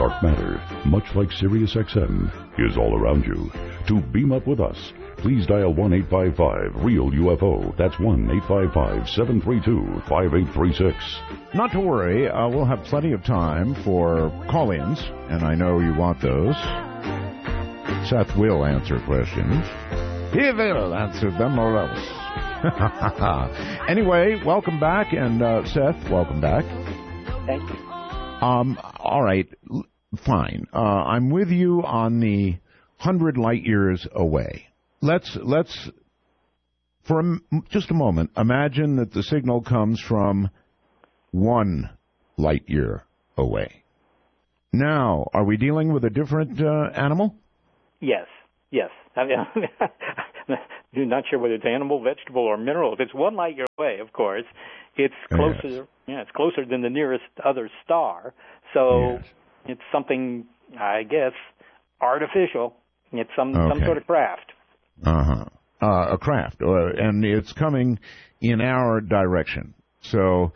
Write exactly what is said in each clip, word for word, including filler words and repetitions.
dark matter, much like Sirius X M, is all around you. To beam up with us, please dial one eight five five REAL U F O. That's one eight five five, seven three two, five eight three six. Not to worry, uh, we'll have plenty of time for call-ins, and I know you want those. Seth will answer questions. He will answer them or else. Anyway, welcome back, and uh, Seth, welcome back. Thank you. Um, all right, fine. Uh, I'm with you on the hundred light years away. Let's let's for a, just a moment imagine that the signal comes from one light year away. Now, are we dealing with a different uh, animal? Yes, yes. I mean, I'm not sure whether it's animal, vegetable, or mineral. If it's one light year away, of course, it's closer. Yes. Yeah, it's closer than the nearest other star. So yes. It's something, I guess, artificial. It's some okay. some sort of craft. Uh-huh. Uh, a craft, uh, and it's coming in our direction. So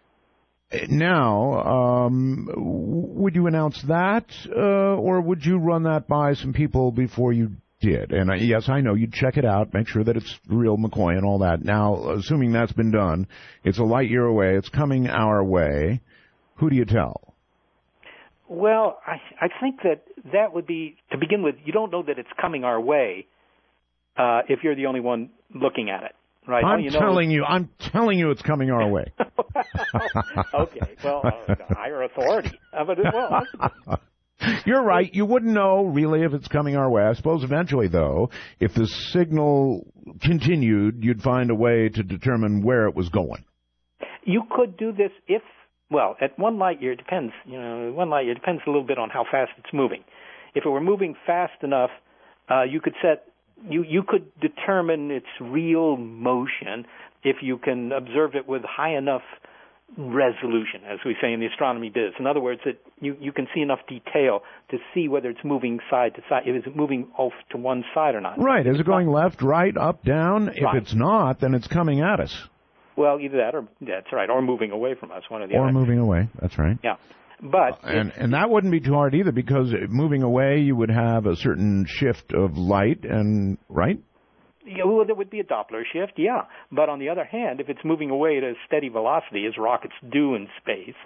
now, um, would you announce that, uh, or would you run that by some people before you did? And uh, yes, I know you'd check it out, make sure that it's real McCoy and all that. Now, assuming that's been done, it's a light year away, it's coming our way. Who do you tell? Well, I, I think that that would be, to begin with, you don't know that it's coming our way uh, if you're the only one looking at it. Right. I'm you know telling you, I'm telling you, it's coming our way. Okay. Well, uh, higher authority. Uh, but well, you're right. You wouldn't know really if it's coming our way. I suppose eventually, though, if the signal continued, you'd find a way to determine where it was going. You could do this if, well, at one light year, it depends. You know, one light year depends a little bit on how fast it's moving. If it were moving fast enough, uh, you could set. You you could determine its real motion if you can observe it with high enough resolution, as we say in the astronomy biz. In other words, that you, you can see enough detail to see whether it's moving side to side, if it's moving off to one side or not. Right. Is it going left, right, up, down? If right. it's not, then it's coming at us. Well, either that or that's right, or moving away from us, one or the or other. Or moving away. That's right. Yeah. But uh, and and that wouldn't be too hard either, because moving away you would have a certain shift of light, and right? Yeah, well, there would be a Doppler shift, yeah. But on the other hand, if it's moving away at a steady velocity, as rockets do in space,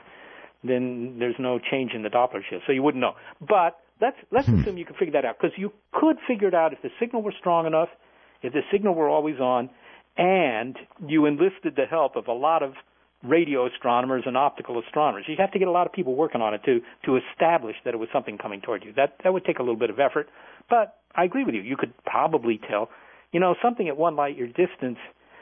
then there's no change in the Doppler shift, so you wouldn't know. But let's let's hmm. assume you can figure that out, because you could figure it out if the signal were strong enough, if the signal were always on, and you enlisted the help of a lot of radio astronomers and optical astronomers. You have to get a lot of people working on it to to establish that it was something coming toward you. That that would take a little bit of effort, but I agree with you. You could probably tell, you know, something at one light year distance.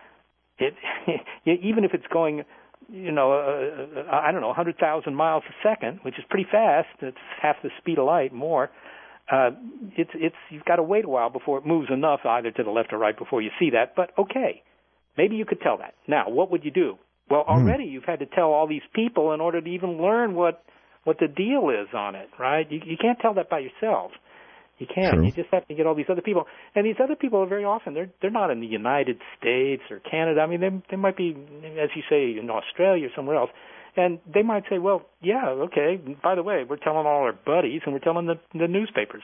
It even if it's going, you know, uh, I don't know, one hundred thousand miles a second, which is pretty fast. It's half the speed of light, more. Uh, it's it's you've got to wait a while before it moves enough either to the left or right before you see that. But okay, maybe you could tell that. Now, what would you do? Well, already mm. you've had to tell all these people in order to even learn what what the deal is on it, right? You, you can't tell that by yourself. You can't. True. You just have to get all these other people. And these other people are very often, they're they're not in the United States or Canada. I mean, they they might be, as you say, in Australia or somewhere else. And they might say, well, yeah, okay, by the way, we're telling all our buddies and we're telling the, the newspapers.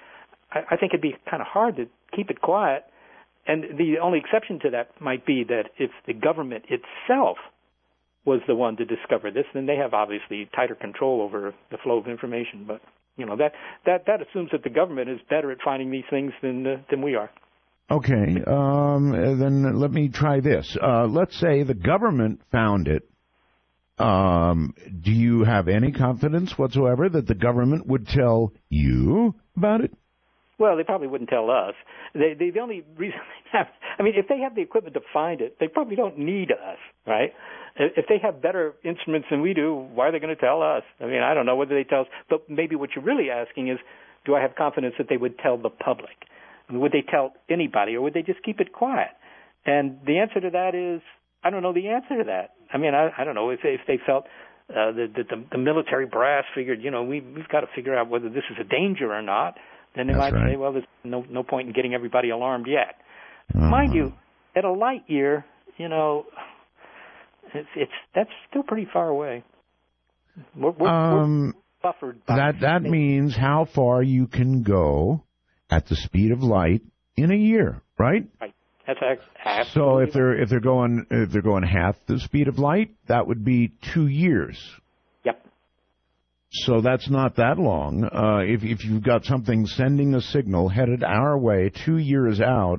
I, I think it'd be kind of hard to keep it quiet. And the only exception to that might be that if the government itself was the one to discover this, then they have obviously tighter control over the flow of information. But, you know, that that, that assumes that the government is better at finding these things than uh, than we are. Okay, um, then let me try this. Uh, let's say the government found it. Um, do you have any confidence whatsoever that the government would tell you about it? Well, they probably wouldn't tell us. They, they, the only reason they have, I mean, if they have the equipment to find it, they probably don't need us, right? If they have better instruments than we do, why are they going to tell us? I mean, I don't know whether they tell us, but maybe what you're really asking is, do I have confidence that they would tell the public? I mean, would they tell anybody, or would they just keep it quiet? And the answer to that is, I don't know the answer to that. I mean, I, I don't know if they, if they felt uh, that the, the military brass figured, you know, we, we've got to figure out whether this is a danger or not. Then they That's might right. say, well, there's no no point in getting everybody alarmed yet. Uh-huh. Mind you, at a light year, you know, it's, it's that's still pretty far away. We're, we're, um, buffered by that that means how far you can go at the speed of light in a year, right? Right. That's absolutely so if they're if they're going if they're going half the speed of light, that would be two years. Yep. So that's not that long. Uh, if if you've got something sending a signal headed our way two years out,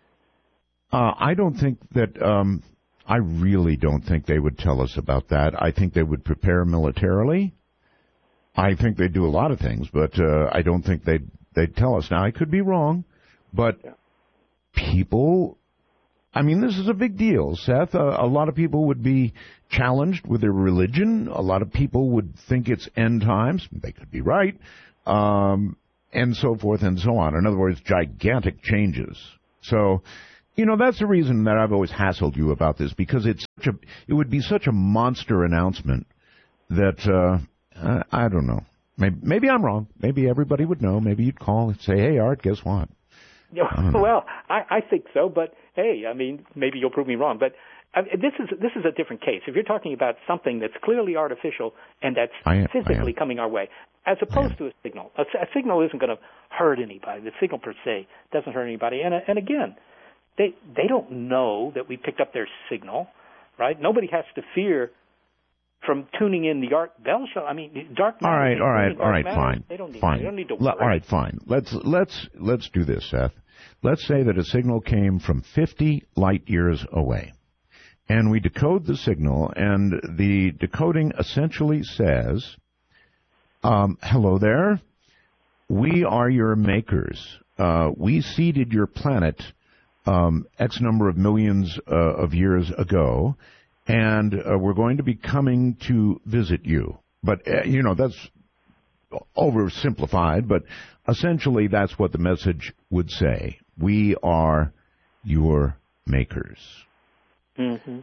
uh, I don't think that. Um, I really don't think they would tell us about that. I think they would prepare militarily. I think they'd do a lot of things, but uh, I don't think they'd they'd tell us. Now I could be wrong, but. Yeah. People, I mean, this is a big deal, Seth. Uh, a lot of people would be challenged with their religion. A lot of people would think it's end times. They could be right. Um, and so forth and so on. In other words, gigantic changes. So, you know, that's the reason that I've always hassled you about this, because it's such a, it would be such a monster announcement that, uh, I, I don't know. Maybe, maybe I'm wrong. Maybe everybody would know. Maybe you'd call and say, hey, Art, guess what? I well, I, I think so, but hey, I mean, maybe you'll prove me wrong. But I mean, this is this is a different case. If you're talking about something that's clearly artificial and that's am, physically coming our way, as opposed to a signal, a, a signal isn't going to hurt anybody. The signal per se doesn't hurt anybody. And and again, they they don't know that we picked up their signal, right? Nobody has to fear from tuning in the Art Bell show. I mean, dark matter. All right, all right, all right, matter, fine. They don't need, fine. They don't need to worry. All right, fine. Let's let's let's do this, Seth. Let's say that a signal came from fifty light years away, and we decode the signal, and the decoding essentially says, um, "Hello there. We are your makers. Uh, we seeded your planet um, X number of millions uh, of years ago." And uh, we're going to be coming to visit you. But, uh, you know, that's oversimplified, but essentially that's what the message would say. We are your makers. Mm-hmm.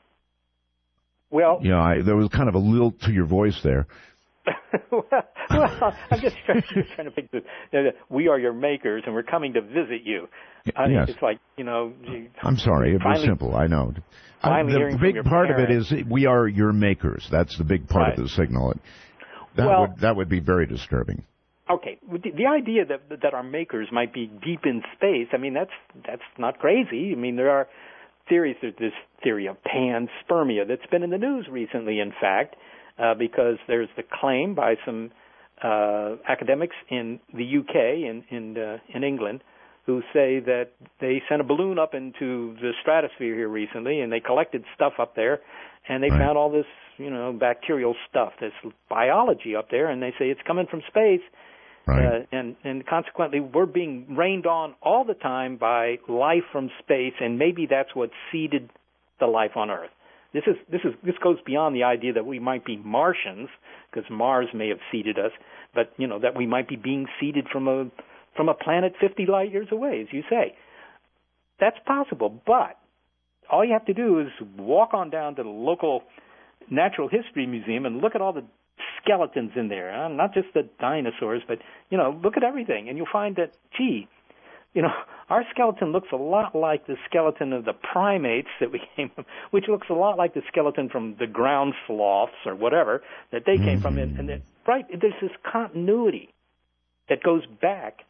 Well... Yeah, I, there was kind of a lilt to your voice there. well, well, I'm just trying, just trying to pick this. We are your makers, and we're coming to visit you. I mean, yes. It's like, you know... I'm sorry, it was simple, I know. I, the big part parents. of it is we are your makers. That's the big part right. of the signal. That well, would that would be very disturbing. Okay, the, the idea that that our makers might be deep in space, I mean, that's that's not crazy. I mean, there are theories. There's this theory of panspermia that's been in the news recently, in fact, uh, because there's the claim by some uh, academics in the U K and in, in, uh, in England who say that they sent a balloon up into the stratosphere here recently, and they collected stuff up there, and they right. found all this, you know, bacterial stuff, this biology up there, and they say it's coming from space, right. uh, and and consequently we're being rained on all the time by life from space, and maybe that's what seeded the life on Earth. This is this is this goes beyond the idea that we might be Martians, because Mars may have seeded us, but you know that we might be being seeded from a from a planet fifty light years away, as you say. That's possible, but all you have to do is walk on down to the local Natural History Museum and look at all the skeletons in there, huh? Not just the dinosaurs, but, you know, look at everything, and you'll find that, gee, you know, our skeleton looks a lot like the skeleton of the primates that we came from, which looks a lot like the skeleton from the ground sloths or whatever that they came mm-hmm. from. And, and then, right, there's this continuity that goes back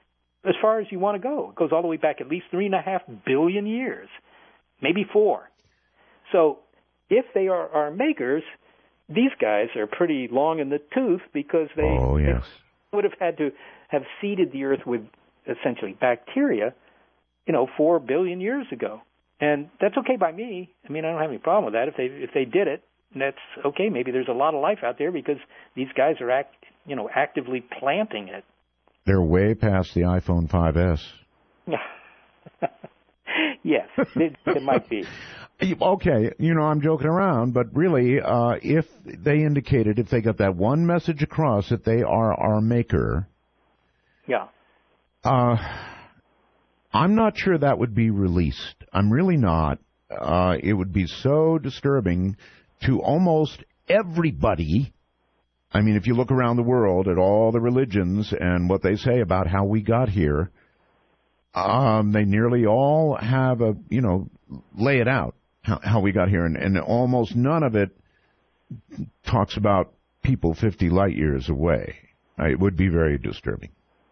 as far as you want to go. It goes all the way back at least three and a half billion years, maybe four. So if they are our makers, these guys are pretty long in the tooth because they, oh, yes. they would have had to have seeded the Earth with essentially bacteria, you know, four billion years ago. And that's okay by me. I mean, I don't have any problem with that. If they if they did it, that's okay. Maybe there's a lot of life out there because these guys are act, you know, actively planting it. They're way past the iPhone five S. Yes, it, it might be. Okay, you know, I'm joking around, but really, uh, if they indicated, if they got that one message across that they are our maker, yeah, uh, I'm not sure that would be released. I'm really not. Uh, it would be so disturbing to almost everybody. I mean, if you look around the world at all the religions and what they say about how we got here, um, they nearly all have a, you know, lay it out, how, how we got here. And, and almost none of it talks about people fifty light years away. It would be very disturbing.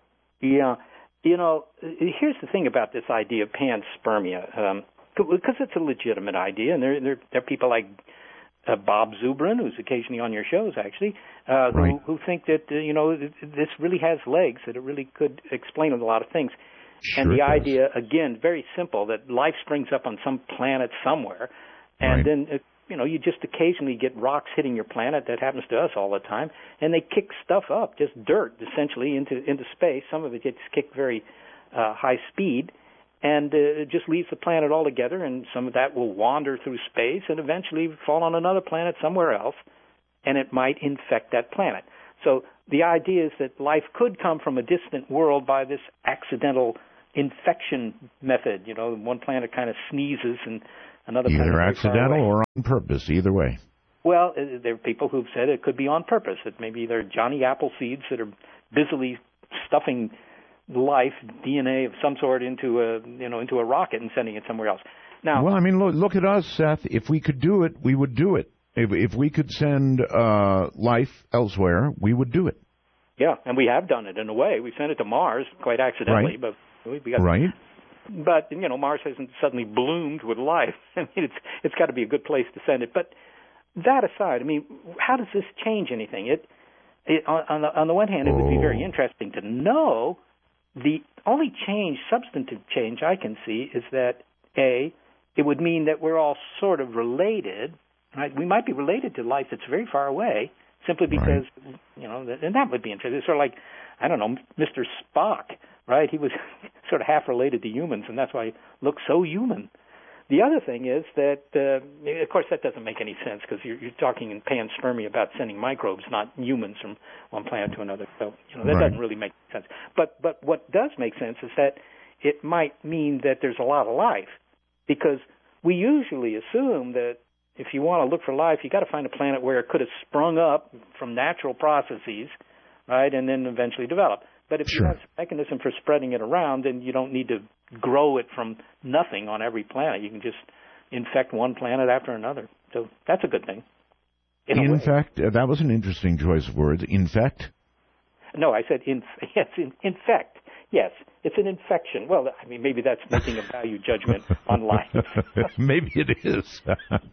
Yeah. You know, here's the thing about this idea of panspermia, um, because it's a legitimate idea, and there, there, there are people like uh, Bob Zubrin, who's occasionally on your shows, actually, uh, right. who, who think that, uh, you know, this really has legs, that it really could explain a lot of things. Sure and the does. idea, again, very simple, that life springs up on some planet somewhere, and right. then, uh, you know, you just occasionally get rocks hitting your planet. That happens to us all the time, and they kick stuff up, just dirt, essentially, into into space. Some of it gets kicked very uh, high speed, and uh, it just leaves the planet altogether, and some of that will wander through space and eventually fall on another planet somewhere else, and it might infect that planet. So the idea is that life could come from a distant world by this accidental infection method. You know, one planet kind of sneezes and another planet either very far accidental away. or on purpose, either way. Well, uh, there are people who've said it could be on purpose, that maybe they're Johnny Appleseeds that are busily stuffing life, D N A of some sort, into a you know into a rocket and sending it somewhere else. Now, well, I mean, look, look at us, Seth. If we could do it, we would do it. If, if we could send uh, life elsewhere, we would do it. Yeah, and we have done it in a way. We sent it to Mars quite accidentally, right. but we, we got right. But you know, Mars hasn't suddenly bloomed with life. I mean, it's it's got to be a good place to send it. But that aside, I mean, how does this change anything? It, it on, on the on the one hand, it would be very interesting to know. The only change, substantive change I can see, is that A, it would mean that we're all sort of related. Right? We might be related to life that's very far away, simply because, right. you know, and that would be interesting. It's sort of like, I don't know, Mister Spock, right? He was sort of half related to humans, and that's why he looks so human. The other thing is that, uh, of course, that doesn't make any sense because you're, you're talking in panspermia about sending microbes, not humans, from one planet to another. So, you know, that right. doesn't really make sense. But but what does make sense is that it might mean that there's a lot of life, because we usually assume that if you want to look for life, you got to find a planet where it could have sprung up from natural processes, right, and then eventually develop. But if sure. you have a mechanism for spreading it around, then you don't need to grow it from nothing on every planet. You can just infect one planet after another. So that's a good thing. In Infect? Uh, that was an interesting choice of words. Infect? No, I said inf- yes, in- infect. Yes, it's an infection. Well, I mean, maybe that's making a value judgment on life. Maybe it is.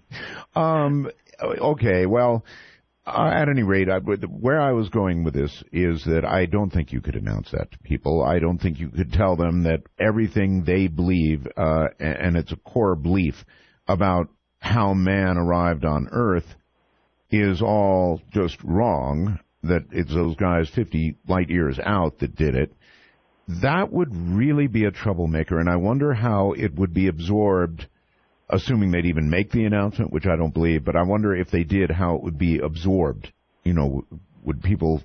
um, okay, well, uh, at any rate, I, where I was going with this is that I don't think you could announce that to people. I don't think you could tell them that everything they believe, uh, and it's a core belief about how man arrived on Earth, is all just wrong, that it's those guys fifty light years out that did it. That would really be a troublemaker, and I wonder how it would be absorbed, assuming they'd even make the announcement, which I don't believe, but I wonder if they did, how it would be absorbed. You know, would people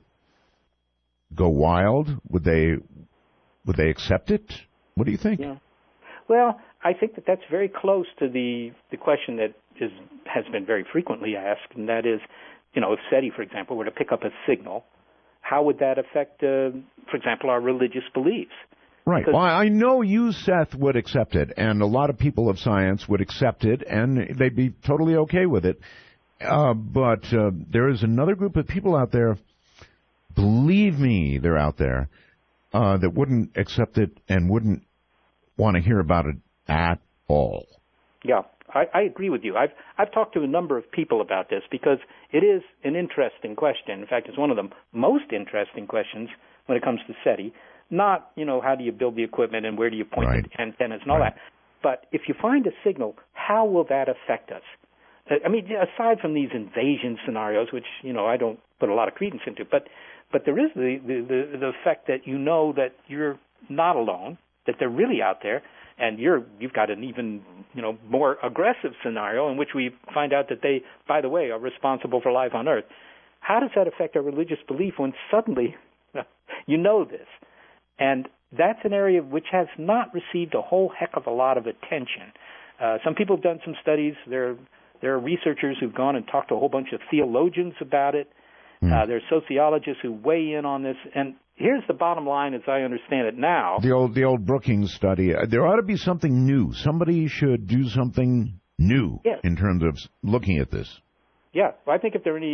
go wild? Would they would they accept it? What do you think? Yeah. Well, I think that that's very close to the the question that is has been very frequently asked, and that is, you know, if SETI, for example, were to pick up a signal, how would that affect, uh, for example, our religious beliefs? Right. Because well, I know you, Seth, would accept it, and a lot of people of science would accept it, and they'd be totally okay with it. Uh, but uh, there is another group of people out there, believe me, they're out there, uh, that wouldn't accept it and wouldn't want to hear about it at all. Yeah, I, I agree with you. I've I've talked to a number of people about this because it is an interesting question. In fact, it's one of the most interesting questions when it comes to SETI. Not, you know, how do you build the equipment and where do you point right. the antennas and all right. that. But if you find a signal, how will that affect us? I mean, aside from these invasion scenarios, which, you know, I don't put a lot of credence into, but but there is the, the, the, the effect that you know that you're not alone, that they're really out there, and you're, you've got an even, you know, more aggressive scenario in which we find out that they, by the way, are responsible for life on Earth. How does that affect our religious belief when suddenly you know this? And that's an area which has not received a whole heck of a lot of attention. Uh, some people have done some studies. There, there are researchers who've gone and talked to a whole bunch of theologians about it. Mm. Uh, there are sociologists who weigh in on this. And here's the bottom line as I understand it now. The old the old Brookings study. Uh, there ought to be something new. Somebody should do something new yes. in terms of looking at this. Yeah. Well, I think if there are any uh,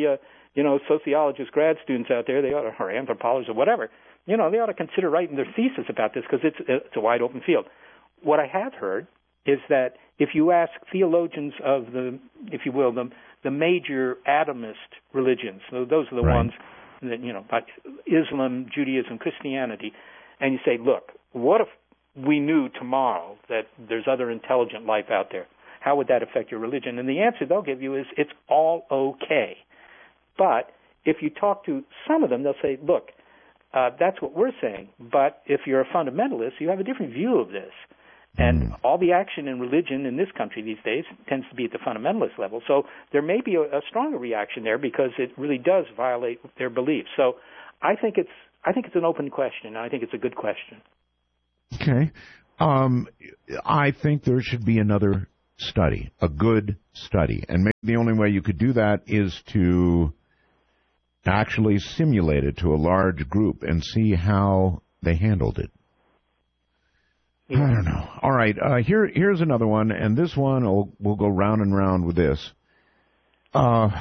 you know, sociologist grad students out there, they ought to, or anthropologists or whatever, you know, they ought to consider writing their thesis about this because it's, it's a wide open field. What I have heard is that if you ask theologians of the, if you will, the, the major atomist religions, so those are the right. ones that, you know, like Islam, Judaism, Christianity, and you say, look, what if we knew tomorrow that there's other intelligent life out there? How would that affect your religion? And the answer they'll give you is it's all okay. But if you talk to some of them, they'll say, look, uh, that's what we're saying. But if you're a fundamentalist, you have a different view of this. And all the action in religion in this country these days tends to be at the fundamentalist level. So there may be a, a stronger reaction there because it really does violate their beliefs. So I think it's I think it's an open question, and I think it's a good question. Okay. Um, I think there should be another study, a good study. And maybe the only way you could do that is to actually simulate it to a large group and see how they handled it. I don't know. All right, uh, here here's another one, and this one will we'll go round and round with this. Uh,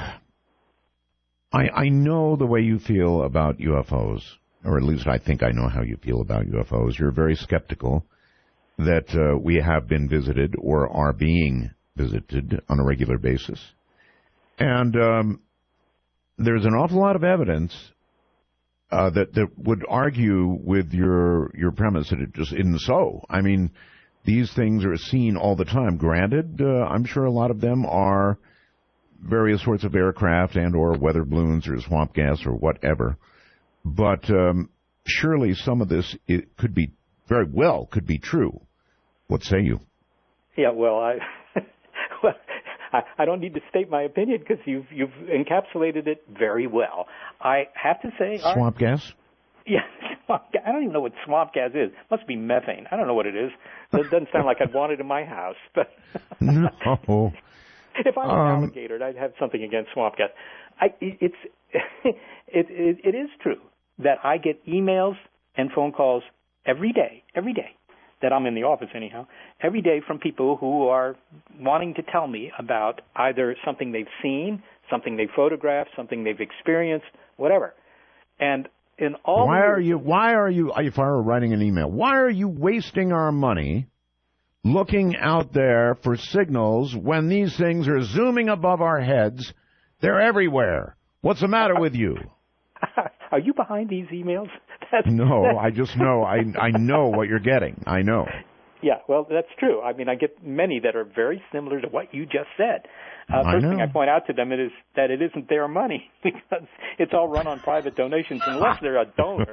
I I know the way you feel about U F Os, or at least I think I know how you feel about U F Os. You're very skeptical that uh, we have been visited or are being visited on a regular basis, and um, there's an awful lot of evidence Uh, that that would argue with your your premise that it just isn't so. I mean, these things are seen all the time. Granted, uh, I'm sure a lot of them are various sorts of aircraft and or weather balloons or swamp gas or whatever. But um, surely some of this it could be very well could be true. What say you? Yeah, well, I well, I, I don't need to state my opinion because you've you've encapsulated it very well. I have to say, swamp our, gas. Yeah, swamp gas. I don't even know what swamp gas is. It must be methane. I don't know what it is. It doesn't sound like I'd want it in my house. But no. If I was um, an alligator, I'd have something against swamp gas. I, it's it, it it is true that I get emails and phone calls every day, every day. That I'm in the office anyhow, every day from people who are wanting to tell me about either something they've seen, something they've photographed, something they've experienced, whatever. And in all Why years, are you why are you if I were writing an email, why are you wasting our money looking out there for signals when these things are zooming above our heads? They're everywhere. What's the matter with you? Are you behind these emails? That's, no, that's... I just know. I I know what you're getting. I know. Yeah, well, that's true. I mean, I get many that are very similar to what you just said. Uh, first I thing I point out to them is that it isn't their money because it's all run on private donations unless they're a donor.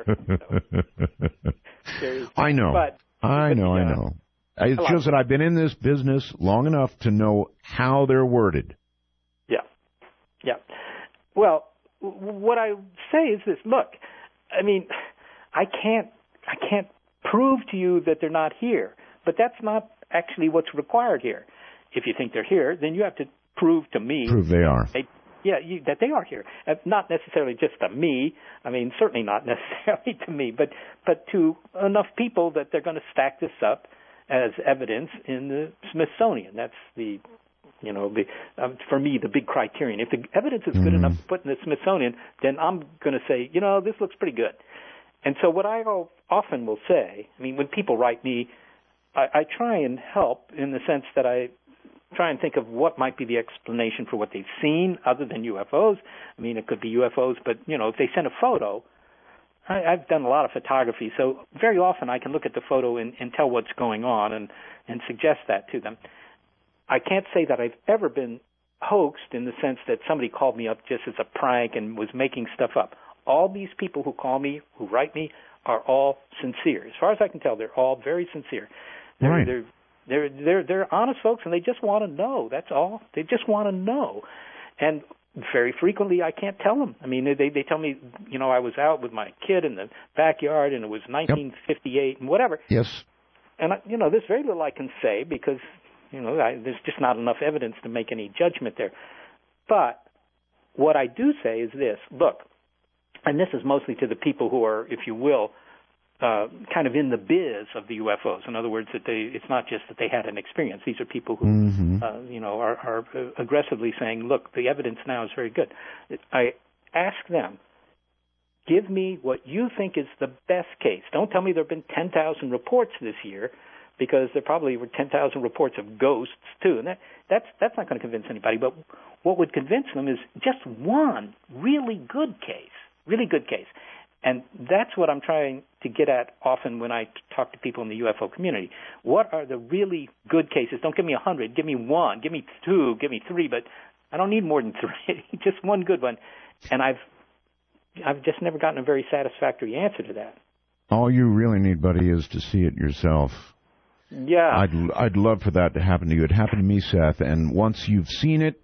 So, I know. But, I but, know. uh, I know. It's just that I've been in this business long enough to know how they're worded. Yeah. Yeah. Well, what I say is this. Look, I mean, I can't, I can't prove to you that they're not here, but that's not actually what's required here. If you think they're here, then you have to prove to me. Prove they are. They, yeah, you, that they are here. Uh, not necessarily just to me. I mean, certainly not necessarily to me, but but to enough people that they're going to stack this up as evidence in the Smithsonian. That's the, you know, the um, for me the big criterion. If the evidence is good mm. enough to put in the Smithsonian, then I'm going to say, you know, this looks pretty good. And so what I often will say, I mean, when people write me, I, I try and help in the sense that I try and think of what might be the explanation for what they've seen other than U F Os. I mean, it could be U F Os, but, you know, if they send a photo, I, I've done a lot of photography, so very often I can look at the photo and, and tell what's going on and, and suggest that to them. I can't say that I've ever been hoaxed in the sense that somebody called me up just as a prank and was making stuff up. All these people who call me, who write me, are all sincere. As far as I can tell, they're all very sincere. They're, right. they're, they're, they're, they're honest folks, and they just want to know. That's all. They just want to know. And very frequently, I can't tell them. I mean, they, they tell me, you know, I was out with my kid in the backyard, and it was nineteen fifty-eight yep. and whatever. Yes. And, I, you know, there's very little I can say because, you know, I, there's just not enough evidence to make any judgment there. But what I do say is this. Look, and this is mostly to the people who are, if you will, uh, kind of in the biz of the U F Os. In other words, that they, it's not just that they had an experience. These are people who, mm-hmm. uh, you know, are, are aggressively saying, look, the evidence now is very good. I ask them, give me what you think is the best case. Don't tell me there have been ten thousand reports this year, because there probably were ten thousand reports of ghosts, too. And that, that's, that's not going to convince anybody. But what would convince them is just one really good case, really good case. And that's what I'm trying to get at often when I talk to people in the U F O community. What are the really good cases? Don't give me a hundred. Give me one. Give me two. Give me three. But I don't need more than three. Just one good one. And I've I've just never gotten a very satisfactory answer to that. All you really need, buddy, is to see it yourself. Yeah. I'd I'd love for that to happen to you. It happened to me, Seth, and once you've seen it,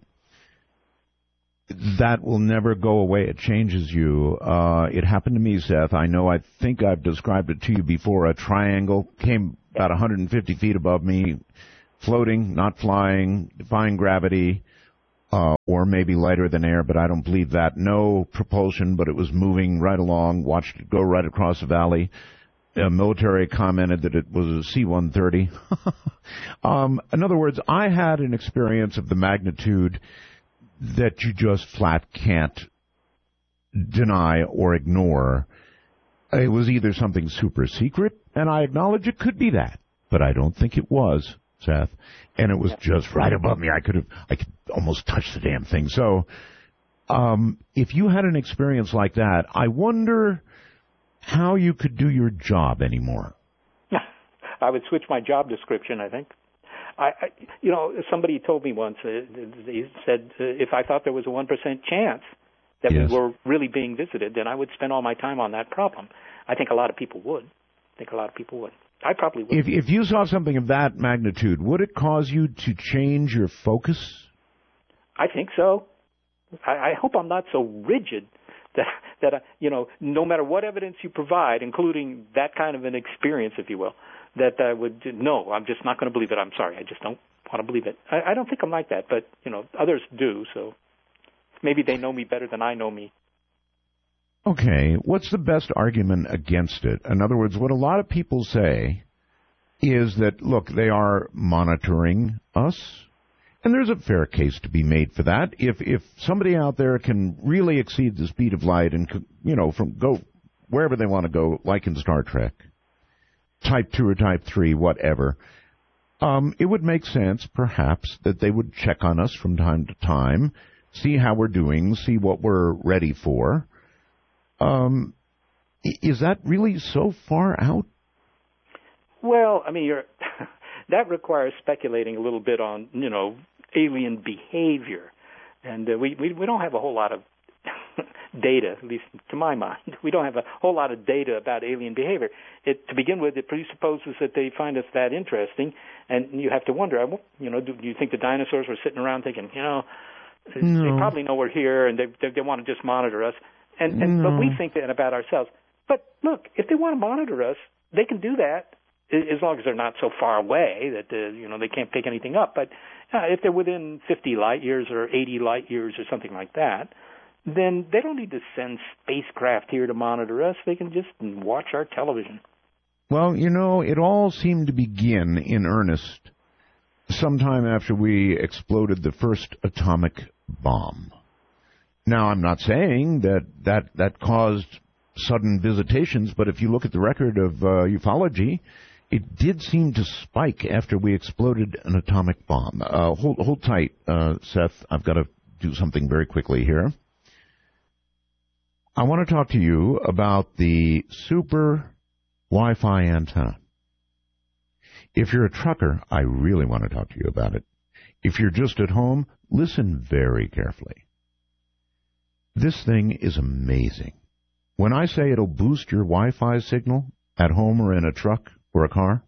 that will never go away. It changes you. Uh, it happened to me, Seth. I know, I think I've described it to you before. A triangle came about one hundred fifty feet above me, floating, not flying, defying gravity, uh, or maybe lighter than air, but I don't believe that. No propulsion, but it was moving right along, watched it go right across the valley. A military commented that it was a C one thirty. um, in other words, I had an experience of the magnitude that you just flat can't deny or ignore. It was either something super secret, and I acknowledge it could be that, but I don't think it was, Seth. And it was just right above me. I could have, I could almost touch the damn thing. So, um, if you had an experience like that, I wonder how you could do your job anymore. I would switch my job description, I think. I, I you know, somebody told me once, uh, they said uh, if I thought there was a one percent chance that yes. we were really being visited, then I would spend all my time on that problem. I think a lot of people would. I think a lot of people would. I probably would. If, if you saw something of that magnitude, would it cause you to change your focus? I think so. I, I hope I'm not so rigid that, that uh, you know, no matter what evidence you provide, including that kind of an experience, if you will, that I would, no, I'm just not going to believe it. I'm sorry. I just don't want to believe it. I, I don't think I'm like that, but, you know, others do, so maybe they know me better than I know me. Okay, what's the best argument against it? In other words, what a lot of people say is that, look, they are monitoring us, and there's a fair case to be made for that. If if somebody out there can really exceed the speed of light and, you know, from go wherever they want to go, like in Star Trek, Type two or Type three, whatever, um, it would make sense, perhaps, that they would check on us from time to time, see how we're doing, see what we're ready for. Um, is that really so far out? Well, I mean, you're, that requires speculating a little bit on, you know, alien behavior. And uh, we, we we don't have a whole lot of data, at least to my mind. We don't have a whole lot of data about alien behavior. It, to begin with, it presupposes that they find us that interesting, and you have to wonder, you know, do, do you think the dinosaurs were sitting around thinking, you know, no. they probably know we're here, and they they, they want to just monitor us. And, and no. But we think that about ourselves. But look, if they want to monitor us, they can do that as long as they're not so far away that uh, you know they can't pick anything up. But uh, if they're within fifty light years or eighty light years or something like that, then they don't need to send spacecraft here to monitor us. They can just watch our television. Well, you know, it all seemed to begin in earnest sometime after we exploded the first atomic bomb. Now, I'm not saying that that, that caused sudden visitations, but if you look at the record of uh, ufology, it did seem to spike after we exploded an atomic bomb. Uh, hold, hold tight, uh, Seth. I've got to do something very quickly here. I want to talk to you about the super Wi-Fi antenna. If you're a trucker, I really want to talk to you about it. If you're just at home, listen very carefully. This thing is amazing. When I say it'll boost your Wi-Fi signal at home or in a truck or a car,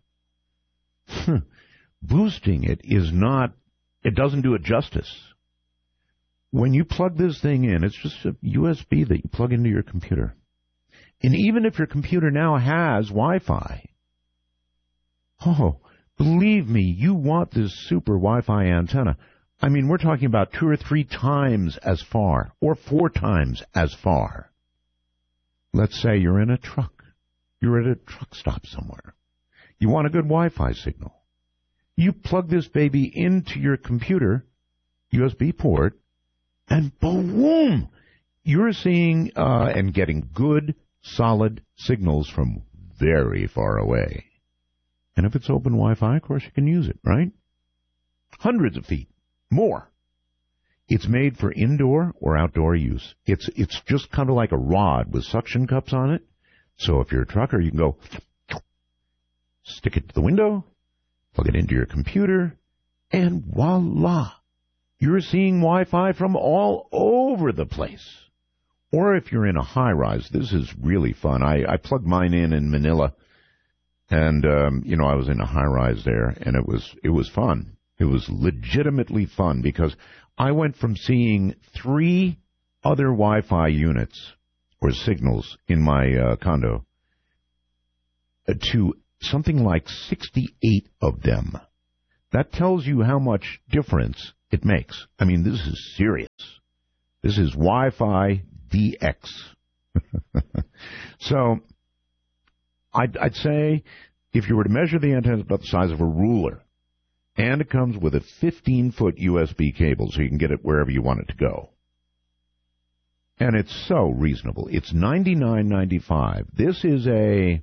boosting it is not, it doesn't do it justice. When you plug this thing in, it's just a U S B that you plug into your computer. And even if your computer now has Wi-Fi, oh, believe me, you want this super Wi-Fi antenna. I mean, we're talking about two or three times as far, or four times as far. Let's say you're in a truck. You're at a truck stop somewhere. You want a good Wi-Fi signal. You plug this baby into your computer, U S B port, and boom! you're seeing uh, and getting good, solid signals from very far away. And if it's open Wi-Fi, of course, you can use it, right? Hundreds of feet, more. It's made for indoor or outdoor use. It's it's just kind of like a rod with suction cups on it. So if you're a trucker, you can go stick it to the window, plug it into your computer, and voila, you're seeing Wi-Fi from all over the place. Or if you're in a high-rise, this is really fun. I, I plugged mine in in Manila, and um, you know I was in a high-rise there, and it was it was fun. It was legitimately fun because I went from seeing three other Wi-Fi units or signals in my uh, condo uh, to something like sixty-eight of them. That tells you how much difference it makes. I mean, this is serious. This is Wi-Fi D X. So I'd, I'd say if you were to measure the antenna, it's about the size of a ruler. And it comes with a fifteen-foot U S B cable, so you can get it wherever you want it to go. And it's so reasonable. It's ninety-nine ninety-five. This is a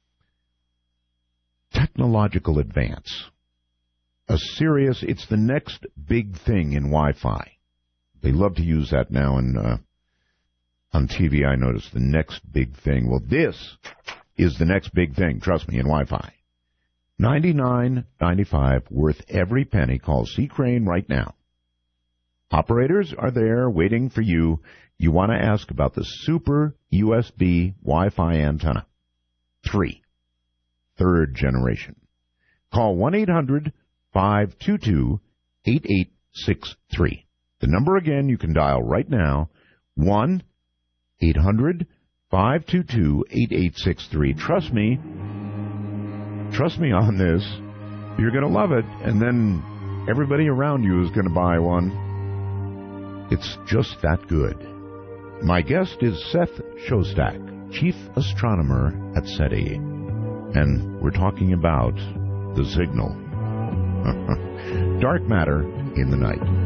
technological advance. A serious, it's the next big thing in Wi-Fi. They love to use that now in, uh, on T V, I noticed the next big thing. Well, this is the next big thing, trust me, in Wi-Fi. ninety-nine ninety-five, worth every penny. Call C. Crane right now. Operators are there waiting for you. You want to ask about the Super U S B Wi-Fi antenna. Three. Third generation. Call one eight hundred five two two eight eight six three. The number again you can dial right now, one eight hundred five two two eight eight six three. Trust me. Trust me on this. You're going to love it, and then everybody around you is going to buy one. It's just that good. My guest is Seth Shostak, Chief Astronomer at SETI, and we're talking about the signal. Dark matter in the night.